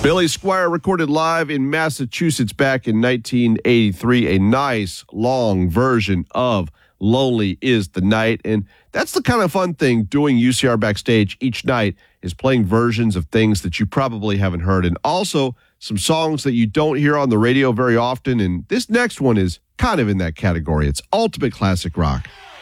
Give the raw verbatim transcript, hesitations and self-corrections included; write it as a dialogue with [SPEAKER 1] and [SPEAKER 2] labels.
[SPEAKER 1] Billy Squier recorded live in Massachusetts back in nineteen eighty-three, a nice long version of Lonely is the Night. And that's the kind of fun thing doing U C R Backstage each night, is playing versions of things that you probably haven't heard, and also some songs that you don't hear on the radio very often. And this next one is kind of in that category. It's ultimate classic rock.